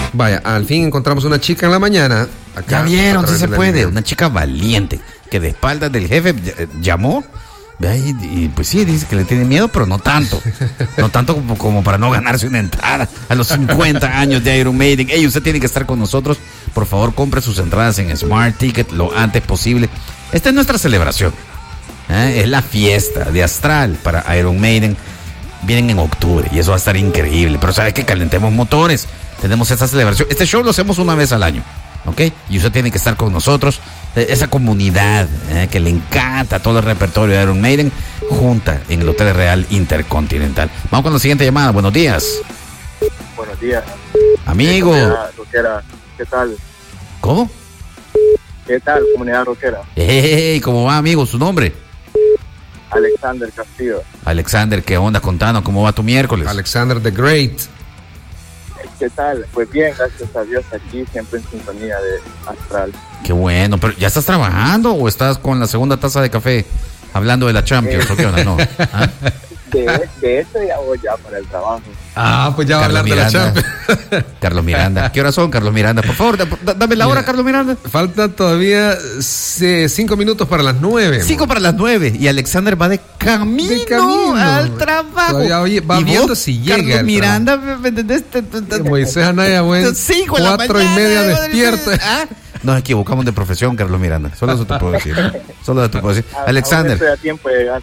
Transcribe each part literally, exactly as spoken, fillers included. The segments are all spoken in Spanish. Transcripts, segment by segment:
Vaya, al fin encontramos una chica en la mañana. Acá, ya vieron, sí se puede. línea. Una chica valiente que de espaldas del jefe llamó. Y, y pues sí, dice que le tiene miedo, pero no tanto. No tanto como, como para no ganarse una entrada a los cincuenta años de Iron Maiden. Ey, usted tiene que estar con nosotros. Por favor, compre sus entradas en Smart Ticket lo antes posible. Esta es nuestra celebración. ¿Eh? Es la fiesta de Astral para Iron Maiden. Vienen en octubre y eso va a estar increíble. Pero sabe que calentemos motores. Tenemos esta celebración. Este show lo hacemos una vez al año, ¿ok? Y usted tiene que estar con nosotros. Esa comunidad eh, que le encanta todo el repertorio de Iron Maiden, junta en el Hotel Real Intercontinental. Vamos con la siguiente llamada. Buenos días. Buenos días. Amigo. Comunidad rockera, ¿qué tal? ¿Cómo? ¿Qué tal, comunidad rockera? Hey, ¿cómo va, amigo? ¿Su nombre? Alexander Castillo. Alexander, ¿qué onda? Contanos, ¿cómo va tu miércoles? Alexander the Great. ¿Qué tal? Pues bien, gracias a Dios, aquí siempre en sintonía de Astral. Qué bueno, pero ¿ya estás trabajando o estás con la segunda taza de café hablando de la Champions? Eh. ¿O qué onda? No. ¿Ah? De, de eso ya voy ya para el trabajo. Ah, pues ya va a Carlos hablar de la Miranda. Champions. Carlos Miranda. ¿Qué horas son, Carlos Miranda? Por favor, da- dame la hora, Mira, Carlos Miranda. Falta todavía eh, cinco minutos para las nueve. Cinco para las nueve. Y Alexander va de camino, De camino. al trabajo. Todavía oye, va ¿Y viendo vos, si llega Carlos al Miranda, ¿me entendés? Te- te- te- Moisés Anaya, bueno, Cinco de la cuatro y mañana, media madre despierto. mía. Ah, Nos equivocamos de profesión, Carlos Miranda. Solo eso te puedo decir. Solo eso te puedo decir. A- Aún Alexander. estoy a tiempo de llegar.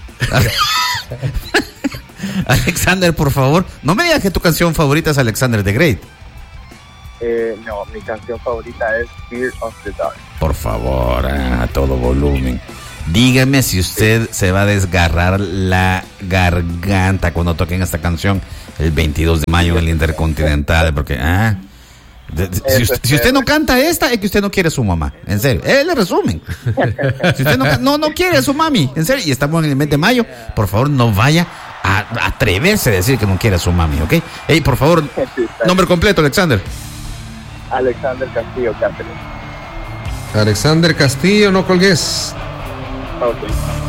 Alexander, por favor. No me digas que tu canción favorita es Alexander the Great. Eh, no, mi canción favorita es Fear of the Dark. Por favor, a todo volumen. Dígame si usted se va a desgarrar la garganta cuando toquen esta canción el veintidós de mayo en el Intercontinental, porque ah, de- de- si, usted, si usted no canta esta es que usted no quiere a su mamá, en serio. Es el resumen. Si usted no, ca- no, no quiere a su mami, en serio, y estamos en el mes de mayo, por favor no vaya a, a atreverse a decir que no quiere a su mami, ¿ok? Ey, por favor, nombre completo, Alexander. Alexander Castillo Cáceres. Alexander Castillo, no colgues. Ok.